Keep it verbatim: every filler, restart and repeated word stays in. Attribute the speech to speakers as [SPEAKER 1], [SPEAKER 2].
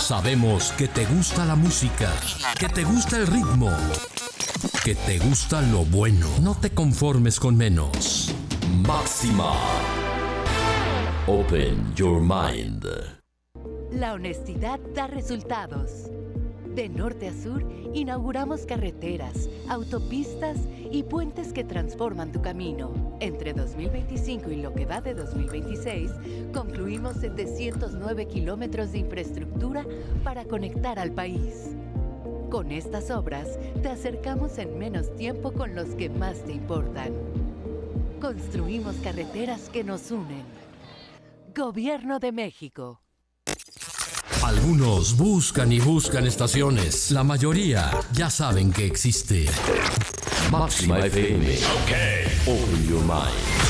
[SPEAKER 1] Sabemos que te gusta la música, que te gusta el ritmo, que te gusta lo bueno. No te conformes con menos. Máxima. Open your mind.
[SPEAKER 2] La honestidad da resultados. De norte a sur, inauguramos carreteras, autopistas y puentes que transforman tu camino. Entre dos mil veinticinco y lo que va de dos mil veintiséis, concluimos setecientos nueve kilómetros de infraestructura para conectar al país. Con estas obras, te acercamos en menos tiempo con los que más te importan. Construimos carreteras que nos unen. Gobierno de México.
[SPEAKER 1] Algunos buscan y buscan estaciones. La mayoría ya saben que existe. Máxima F M. Okay. Open your mind.